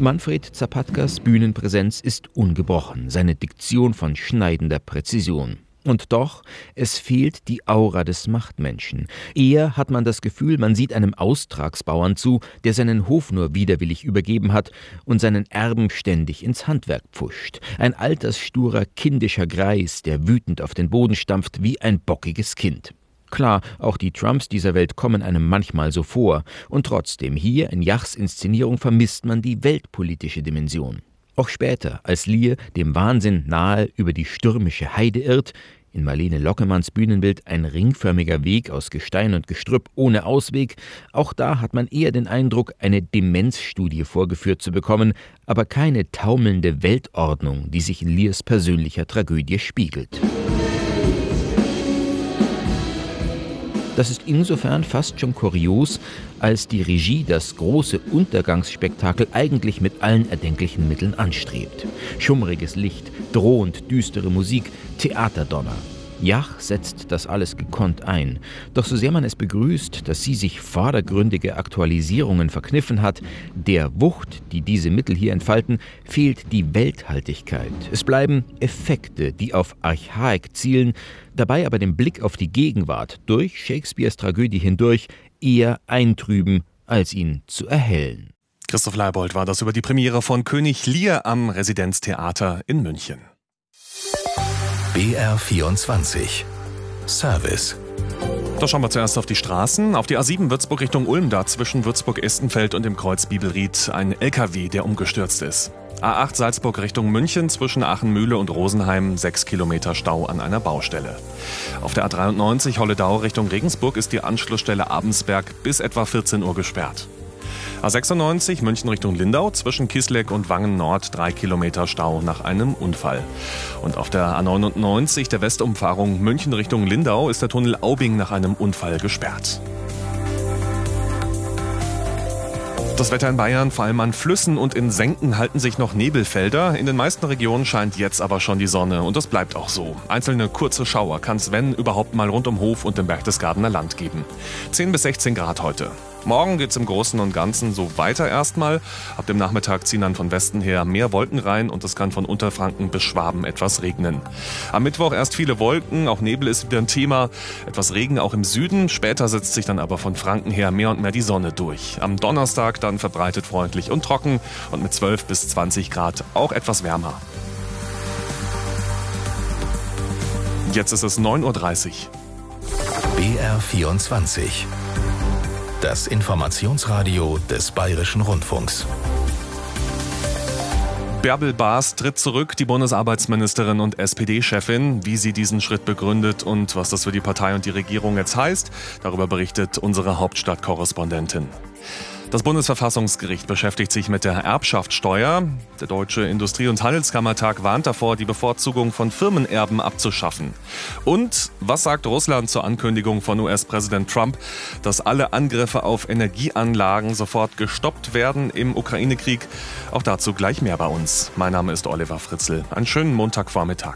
Manfred Zapatkas Bühnenpräsenz ist ungebrochen, seine Diktion von schneidender Präzision. Und doch, es fehlt die Aura des Machtmenschen. Eher hat man das Gefühl, man sieht einem Austragsbauern zu, der seinen Hof nur widerwillig übergeben hat und seinen Erben ständig ins Handwerk pfuscht. Ein alterssturer, kindischer Greis, der wütend auf den Boden stampft wie ein bockiges Kind. Klar, auch die Trumps dieser Welt kommen einem manchmal so vor. Und trotzdem, hier in Jachs Inszenierung vermisst man die weltpolitische Dimension. Auch später, als Lear dem Wahnsinn nahe über die stürmische Heide irrt, in Marlene Lockemanns Bühnenbild ein ringförmiger Weg aus Gestein und Gestrüpp ohne Ausweg, auch da hat man eher den Eindruck, eine Demenzstudie vorgeführt zu bekommen, aber keine taumelnde Weltordnung, die sich in Lears persönlicher Tragödie spiegelt. Das ist insofern fast schon kurios, als die Regie das große Untergangsspektakel eigentlich mit allen erdenklichen Mitteln anstrebt. Schummriges Licht, drohend düstere Musik, Theaterdonner. Jach setzt das alles gekonnt ein. Doch so sehr man es begrüßt, dass sie sich vordergründige Aktualisierungen verkniffen hat, der Wucht, die diese Mittel hier entfalten, fehlt die Welthaltigkeit. Es bleiben Effekte, die auf Archaik zielen, dabei aber den Blick auf die Gegenwart durch Shakespeares Tragödie hindurch eher eintrüben, als ihn zu erhellen. Christoph Leibold war das über die Premiere von König Lear am Residenztheater in München. BR24 Service. Da schauen wir zuerst auf die Straßen. Auf die A7 Würzburg Richtung Ulm, da zwischen Würzburg-Estenfeld und dem Kreuz Bibelried ein LKW, der umgestürzt ist. A8 Salzburg Richtung München zwischen Aachen-Mühle und Rosenheim 6 Kilometer Stau an einer Baustelle. Auf der A93 Holledau Richtung Regensburg ist die Anschlussstelle Abensberg bis etwa 14 Uhr gesperrt. A96 München Richtung Lindau zwischen Kisleck und Wangen Nord 3 Kilometer Stau nach einem Unfall. Und auf der A99 der Westumfahrung München Richtung Lindau ist der Tunnel Aubing nach einem Unfall gesperrt. Das Wetter in Bayern, vor allem an Flüssen und in Senken, halten sich noch Nebelfelder. In den meisten Regionen scheint jetzt aber schon die Sonne und das bleibt auch so. Einzelne kurze Schauer kann es, wenn überhaupt, mal rund um Hof und im Berchtesgadener Land geben. 10 bis 16 Grad heute. Morgen geht's im Großen und Ganzen so weiter erstmal. Ab dem Nachmittag ziehen dann von Westen her mehr Wolken rein und es kann von Unterfranken bis Schwaben etwas regnen. Am Mittwoch erst viele Wolken, auch Nebel ist wieder ein Thema. Etwas Regen auch im Süden. Später setzt sich dann aber von Franken her mehr und mehr die Sonne durch. Am Donnerstag dann verbreitet freundlich und trocken und mit 12 bis 20 Grad auch etwas wärmer. Jetzt ist es 9.30 Uhr. BR24 Das Informationsradio des Bayerischen Rundfunks. Bärbel Baas tritt zurück, die Bundesarbeitsministerin und SPD-Chefin. Wie sie diesen Schritt begründet und was das für die Partei und die Regierung jetzt heißt, darüber berichtet unsere Hauptstadtkorrespondentin. Das Bundesverfassungsgericht beschäftigt sich mit der Erbschaftssteuer. Der Deutsche Industrie- und Handelskammertag warnt davor, die Bevorzugung von Firmenerben abzuschaffen. Und was sagt Russland zur Ankündigung von US-Präsident Trump, dass alle Angriffe auf Energieanlagen sofort gestoppt werden im Ukraine-Krieg? Auch dazu gleich mehr bei uns. Mein Name ist Oliver Fritzl. Einen schönen Montagvormittag.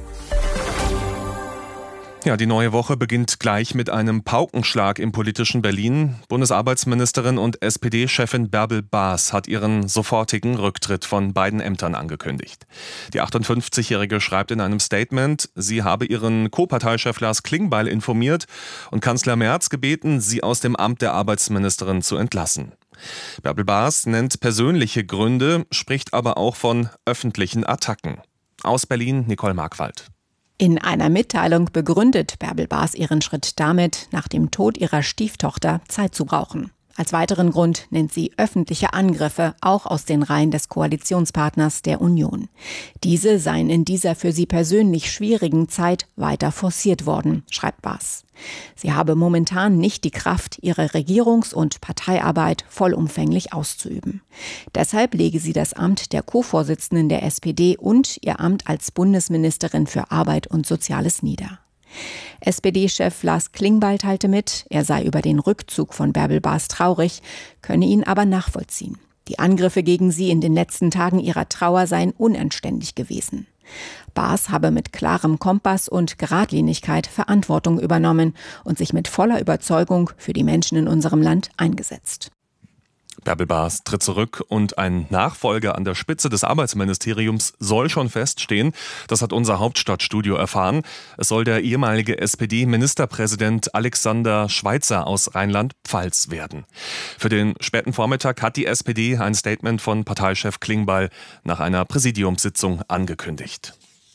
Ja, die neue Woche beginnt gleich mit einem Paukenschlag im politischen Berlin. Bundesarbeitsministerin und SPD-Chefin Bärbel Baas hat ihren sofortigen Rücktritt von beiden Ämtern angekündigt. Die 58-Jährige schreibt in einem Statement, sie habe ihren Co-Parteichef Lars Klingbeil informiert und Kanzler Merz gebeten, sie aus dem Amt der Arbeitsministerin zu entlassen. Bärbel Baas nennt persönliche Gründe, spricht aber auch von öffentlichen Attacken. Aus Berlin, Nicole Markwald. In einer Mitteilung begründet Bärbel Baas ihren Schritt damit, nach dem Tod ihrer Stieftochter Zeit zu brauchen. Als weiteren Grund nennt sie öffentliche Angriffe, auch aus den Reihen des Koalitionspartners der Union. Diese seien in dieser für sie persönlich schwierigen Zeit weiter forciert worden, schreibt Baas. Sie habe momentan nicht die Kraft, ihre Regierungs- und Parteiarbeit vollumfänglich auszuüben. Deshalb lege sie das Amt der Co-Vorsitzenden der SPD und ihr Amt als Bundesministerin für Arbeit und Soziales nieder. SPD-Chef Lars Klingbeil teilte mit, er sei über den Rückzug von Bärbel Baas traurig, könne ihn aber nachvollziehen. Die Angriffe gegen sie in den letzten Tagen ihrer Trauer seien unanständig gewesen. Baas habe mit klarem Kompass und Geradlinigkeit Verantwortung übernommen und sich mit voller Überzeugung für die Menschen in unserem Land eingesetzt. Bärbel Baas tritt zurück und ein Nachfolger an der Spitze des Arbeitsministeriums soll schon feststehen. Das hat unser Hauptstadtstudio erfahren. Es soll der ehemalige SPD-Ministerpräsident Alexander Schweitzer aus Rheinland-Pfalz werden. Für den späten Vormittag hat die SPD ein Statement von Parteichef Klingbeil nach einer Präsidiumssitzung angekündigt.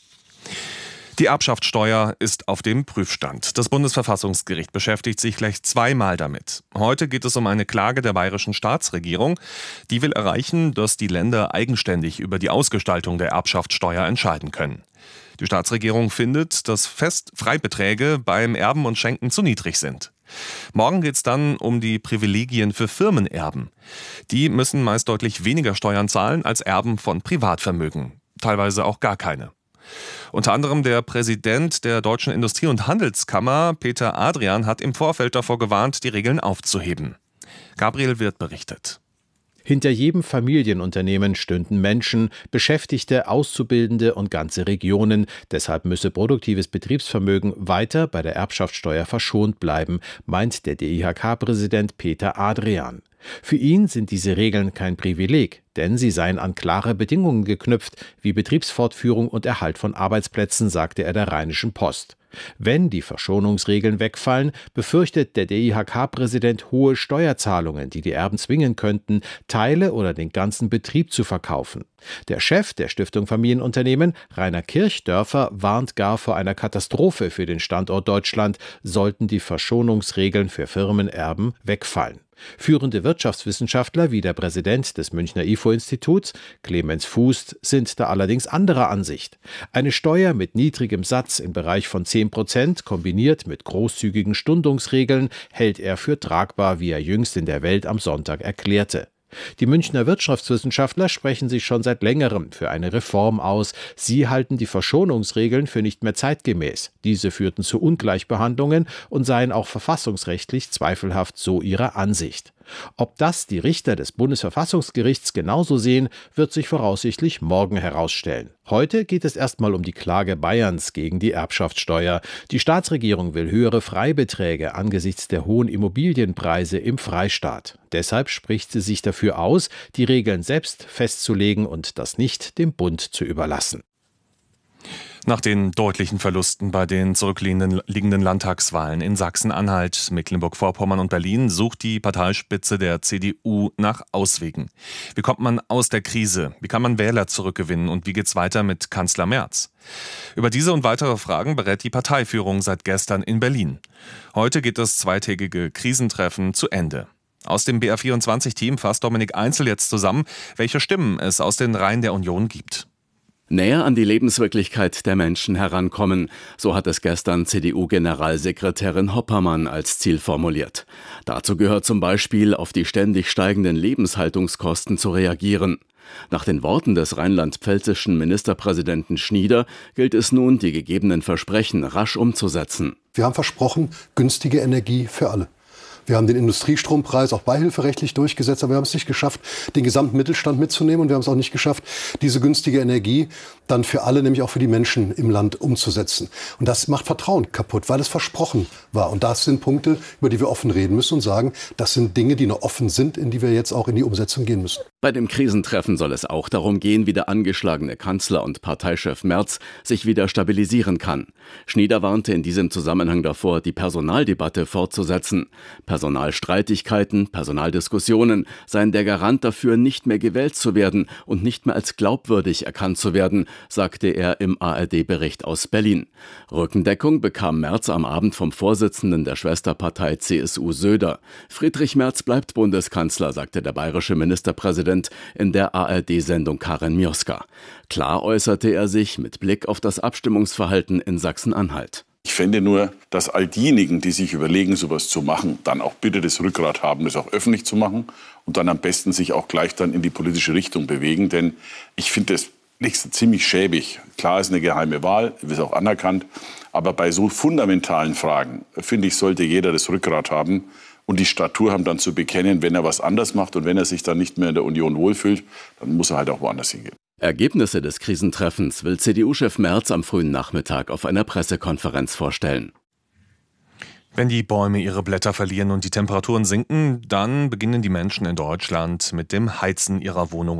Die Erbschaftssteuer ist auf dem Prüfstand. Das Bundesverfassungsgericht beschäftigt sich gleich zweimal damit. Heute geht es um eine Klage der bayerischen Staatsregierung. Die will erreichen, dass die Länder eigenständig über die Ausgestaltung der Erbschaftssteuer entscheiden können. Die Staatsregierung findet, dass Festfreibeträge beim Erben und Schenken zu niedrig sind. Morgen geht es dann um die Privilegien für Firmenerben. Die müssen meist deutlich weniger Steuern zahlen als Erben von Privatvermögen. Teilweise auch gar keine. Unter anderem der Präsident der Deutschen Industrie- und Handelskammer, Peter Adrian, hat im Vorfeld davor gewarnt, die Regeln aufzuheben. Gabriel Wirth berichtet. Hinter jedem Familienunternehmen stünden Menschen, Beschäftigte, Auszubildende und ganze Regionen. Deshalb müsse produktives Betriebsvermögen weiter bei der Erbschaftssteuer verschont bleiben, meint der DIHK-Präsident Peter Adrian. Für ihn sind diese Regeln kein Privileg, denn sie seien an klare Bedingungen geknüpft, wie Betriebsfortführung und Erhalt von Arbeitsplätzen, sagte er der Rheinischen Post. Wenn die Verschonungsregeln wegfallen, befürchtet der DIHK-Präsident hohe Steuerzahlungen, die die Erben zwingen könnten, Teile oder den ganzen Betrieb zu verkaufen. Der Chef der Stiftung Familienunternehmen, Rainer Kirchdörfer, warnt gar vor einer Katastrophe für den Standort Deutschland, sollten die Verschonungsregeln für Firmenerben wegfallen. Führende Wirtschaftswissenschaftler wie der Präsident des Münchner IFO-Instituts, Clemens Fußt, sind da allerdings anderer Ansicht. Eine Steuer mit niedrigem Satz im Bereich von 10% kombiniert mit großzügigen Stundungsregeln hält er für tragbar, wie er jüngst in der Welt am Sonntag erklärte. Die Münchner Wirtschaftswissenschaftler sprechen sich schon seit längerem für eine Reform aus. Sie halten die Verschonungsregeln für nicht mehr zeitgemäß. Diese führten zu Ungleichbehandlungen und seien auch verfassungsrechtlich zweifelhaft, so ihre Ansicht. Ob das die Richter des Bundesverfassungsgerichts genauso sehen, wird sich voraussichtlich morgen herausstellen. Heute geht es erstmal um die Klage Bayerns gegen die Erbschaftssteuer. Die Staatsregierung will höhere Freibeträge angesichts der hohen Immobilienpreise im Freistaat. Deshalb spricht sie sich dafür aus, die Regeln selbst festzulegen und das nicht dem Bund zu überlassen. Nach den deutlichen Verlusten bei den zurückliegenden Landtagswahlen in Sachsen-Anhalt, Mecklenburg-Vorpommern und Berlin sucht die Parteispitze der CDU nach Auswegen. Wie kommt man aus der Krise? Wie kann man Wähler zurückgewinnen? Und wie geht's weiter mit Kanzler Merz? Über diese und weitere Fragen berät die Parteiführung seit gestern in Berlin. Heute geht das zweitägige Krisentreffen zu Ende. Aus dem BR24-Team fasst Dominik Einzel jetzt zusammen, welche Stimmen es aus den Reihen der Union gibt. Näher an die Lebenswirklichkeit der Menschen herankommen, so hat es gestern CDU-Generalsekretärin Hoppermann als Ziel formuliert. Dazu gehört zum Beispiel, auf die ständig steigenden Lebenshaltungskosten zu reagieren. Nach den Worten des rheinland-pfälzischen Ministerpräsidenten Schnieder gilt es nun, die gegebenen Versprechen rasch umzusetzen. Wir haben versprochen, günstige Energie für alle. Wir haben den Industriestrompreis auch beihilferechtlich durchgesetzt, aber wir haben es nicht geschafft, den gesamten Mittelstand mitzunehmen. Und wir haben es auch nicht geschafft, diese günstige Energie dann für alle, nämlich auch für die Menschen im Land umzusetzen. Und das macht Vertrauen kaputt, weil es versprochen war. Und das sind Punkte, über die wir offen reden müssen und sagen, das sind Dinge, die noch offen sind, in die wir jetzt auch in die Umsetzung gehen müssen. Bei dem Krisentreffen soll es auch darum gehen, wie der angeschlagene Kanzler und Parteichef Merz sich wieder stabilisieren kann. Schnieder warnte in diesem Zusammenhang davor, die Personaldebatte fortzusetzen. Personalstreitigkeiten, Personaldiskussionen seien der Garant dafür, nicht mehr gewählt zu werden und nicht mehr als glaubwürdig erkannt zu werden, sagte er im ARD-Bericht aus Berlin. Rückendeckung bekam Merz am Abend vom Vorsitzenden der Schwesterpartei CSU Söder. Friedrich Merz bleibt Bundeskanzler, sagte der bayerische Ministerpräsident in der ARD-Sendung Karin Mioska. Klar äußerte er sich mit Blick auf das Abstimmungsverhalten in Sachsen-Anhalt. Ich fände nur, dass all diejenigen, die sich überlegen, sowas zu machen, dann auch bitte das Rückgrat haben, das auch öffentlich zu machen und dann am besten sich auch gleich dann in die politische Richtung bewegen. Denn ich finde das ziemlich schäbig. Klar ist eine geheime Wahl, ist auch anerkannt. Aber bei so fundamentalen Fragen, finde ich, sollte jeder das Rückgrat haben und die Statur haben, dann zu bekennen, wenn er was anders macht und wenn er sich dann nicht mehr in der Union wohlfühlt, dann muss er halt auch woanders hingehen. Ergebnisse des Krisentreffens will CDU-Chef Merz am frühen Nachmittag auf einer Pressekonferenz vorstellen. Wenn die Bäume ihre Blätter verlieren und die Temperaturen sinken, dann beginnen die Menschen in Deutschland mit dem Heizen ihrer Wohnungen